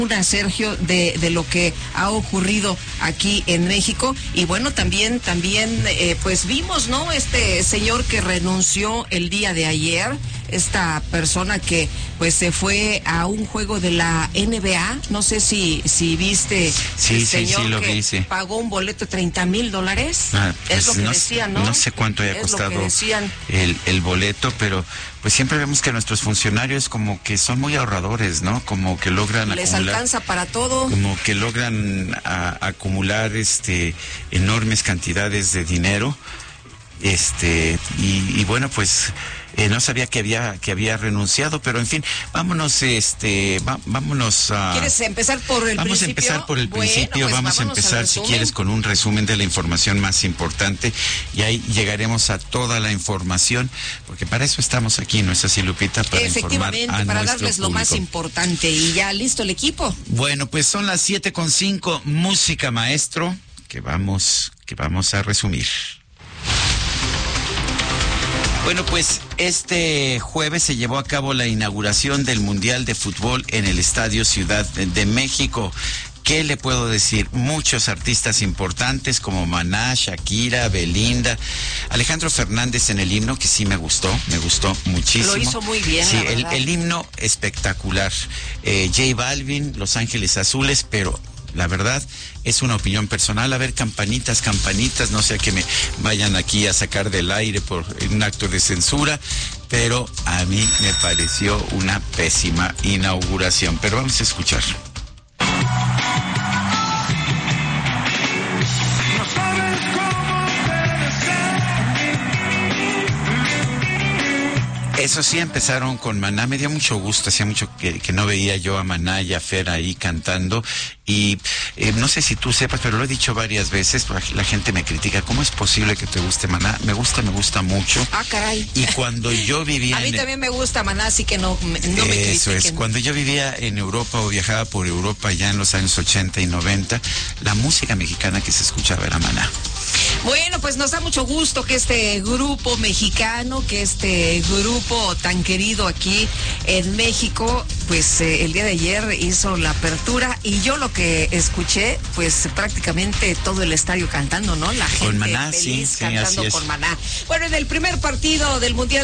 Sergio, de lo que ha ocurrido aquí en México. Y bueno, también pues vimos, ¿no? Este señor que renunció el día de ayer, esta persona que pues se fue a un juego de la NBA, no sé si viste, el señor lo que vi, sí. pagó un boleto de $30,000. Pues es lo que decían, ¿no? No sé cuánto haya costado el boleto, pero pues siempre vemos que nuestros funcionarios como que son muy ahorradores, ¿no? Como que logran les alcanza para todo. Como que logran acumular enormes cantidades de dinero. Y bueno, pues no sabía que había renunciado, pero en fin, vámonos vámonos a... ¿Quieres empezar por el principio? Vamos a empezar por el principio, pues vamos a empezar, si quieres, con un resumen de la información más importante, y ahí llegaremos a toda la información, porque para eso estamos aquí, ¿no es así, Lupita? Para efectivamente, informar a para nuestro darles lo público. más importante, y ya listo el equipo. Bueno, pues son las 7:05, música, maestro, que vamos a resumir. Bueno, pues este jueves se llevó a cabo la inauguración del Mundial de Fútbol en el Estadio Ciudad de México. ¿Qué le puedo decir? Muchos artistas importantes como Maná, Shakira, Belinda, Alejandro Fernández en el himno, que sí me gustó muchísimo. Lo hizo muy bien, sí, la verdad. el himno espectacular. J Balvin, Los Ángeles Azules, pero la verdad es una opinión personal. A ver, campanitas, no sea que me vayan aquí a sacar del aire por un acto de censura, pero a mí me pareció una pésima inauguración. Pero vamos a escuchar. Eso sí, empezaron con Maná. Me dio mucho gusto, hacía mucho que no veía yo a Maná y a Fer ahí cantando. Y no sé si tú sepas, pero lo he dicho varias veces, la gente me critica, ¿cómo es posible que te guste Maná? Me gusta mucho. Ah, caray. Y cuando yo vivía a mí también me gusta Maná, así que no me critiquen. Eso es, cuando yo vivía en Europa o viajaba por Europa ya en los años 80 y 90, la música mexicana que se escuchaba era Maná. Bueno, pues nos da mucho gusto que este grupo mexicano, que este grupo tan querido aquí en México, pues el día de ayer hizo la apertura, y yo lo que escuché, pues prácticamente todo el estadio cantando, ¿no? La gente con Maná, feliz sí, cantando así es. con Maná. Bueno, en el primer partido del Mundial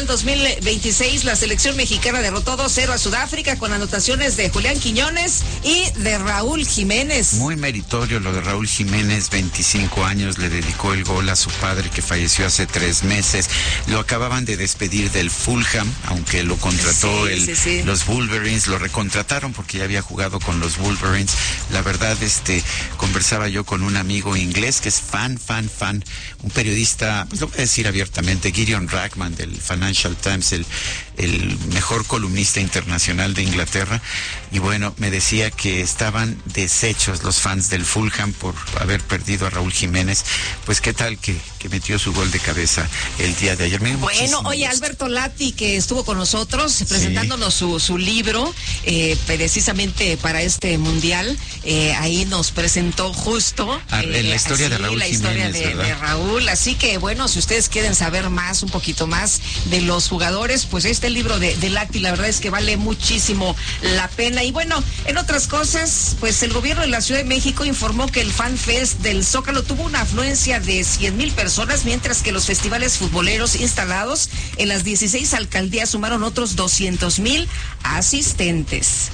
2026, la selección mexicana derrotó 2-0 a Sudáfrica con anotaciones de Julián Quiñones y de Raúl Jiménez. Muy meritorio lo de Raúl Jiménez, 25 años, le dedicó el gol a su padre que falleció hace 3 meses. Lo acababan de despedir del Fulham, aunque lo contrató los Wolverines, lo recontrataron porque ya había jugado con los Wolverines. La verdad, conversaba yo con un amigo inglés que es fan, un periodista, pues lo voy a decir abiertamente, Gideon Rackman del Financial Times, el mejor columnista internacional de Inglaterra, y bueno, me decía que estaban deshechos los fans del Fulham por haber perdido a Raúl Jiménez. Pues qué tal que metió su gol de cabeza el día de ayer. Bueno, oye, Alberto Lati, que estuvo con nosotros presentándonos su libro, precisamente para este mundial, ahí nos presentó justo la historia de Raúl Jiménez, de Raúl. Así que bueno, si ustedes quieren saber un poquito más de los jugadores, pues el libro de Lati, la verdad es que vale muchísimo la pena. Y bueno, en otras cosas, pues el gobierno de la Ciudad de México informó que el Fan Fest del Zócalo tuvo una afluencia de 100,000 personas, mientras que los festivales futboleros instalados en las 16 alcaldías sumaron otros 200,000 asistentes.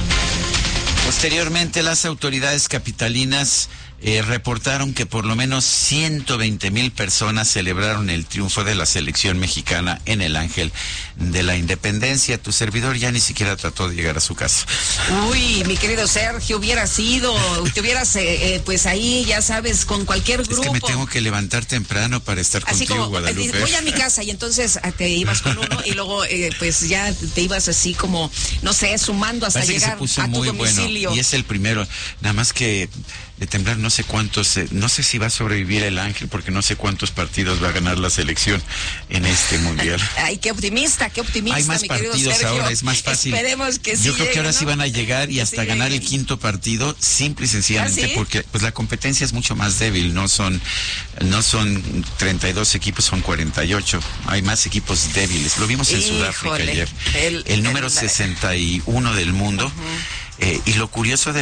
Posteriormente, las autoridades capitalinas reportaron que por lo menos 120,000 personas celebraron el triunfo de la selección mexicana en el Ángel de la Independencia. Tu servidor ya ni siquiera trató de llegar a su casa. Uy, mi querido Sergio, hubieras ido, te hubieras pues ahí, ya sabes, con cualquier grupo. Es que me tengo que levantar temprano para estar así contigo, como, Guadalupe. Voy a mi casa, y entonces te ibas con uno y luego pues ya te ibas así como, no sé, sumando hasta Parece llegar que se puso a tu muy domicilio. Bueno, y es el primero, nada más que de temblar no sé cuántos, no sé si va a sobrevivir el Ángel, porque no sé cuántos partidos va a ganar la selección en este mundial. Ay, qué optimista, Hay más mi partidos querido Sergio. ahora, es más fácil. Esperemos que sí. Yo creo que ahora ¿no? sí van a llegar y hasta ganar el quinto partido, simple y sencillamente, ¿Ah, sí? porque pues la competencia es mucho más débil, no son 32 equipos, son 48. Hay más equipos débiles. Lo vimos en Sudáfrica ayer. El número 61 del mundo. Y lo curioso de